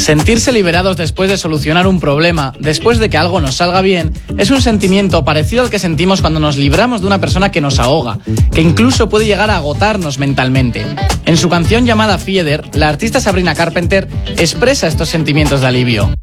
Sentirse liberados después de solucionar un problema, después de que algo nos salga bien, es un sentimiento parecido al que sentimos cuando nos libramos de una persona que nos ahoga, que incluso puede llegar a agotarnos mentalmente. En su canción llamada Fieder, la artista Sabrina Carpenter expresa estos sentimientos de alivio.